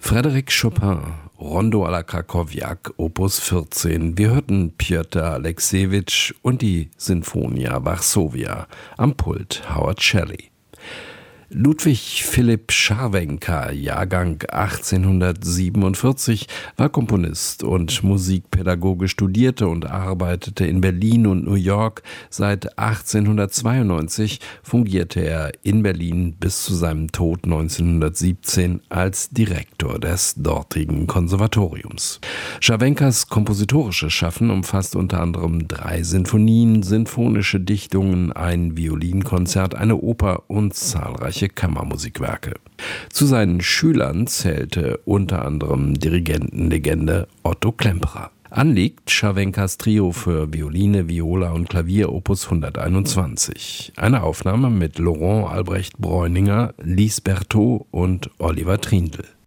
Frédéric Chopin, Rondo alla Krakowiak, Opus 14. Wir hörten Pjotr Aleksejewitsch und die Sinfonia Varsovia, am Pult Howard Shelley. Ludwig Philipp Scharwenka, Jahrgang 1847, war Komponist und Musikpädagoge, studierte und arbeitete in Berlin und New York. Seit 1892 fungierte er in Berlin bis zu seinem Tod 1917 als Direktor des dortigen Konservatoriums. Scharwenkas kompositorisches Schaffen umfasst unter anderem 3 Sinfonien, sinfonische Dichtungen, ein Violinkonzert, eine Oper und zahlreiche Kammermusikwerke. Zu seinen Schülern zählte unter anderem Dirigentenlegende Otto Klemperer. Anliegt Scharwenkas Trio für Violine, Viola und Klavier Opus 121. Eine Aufnahme mit Laurent Albrecht Bräuninger, Lise Berthaud und Oliver Trindl.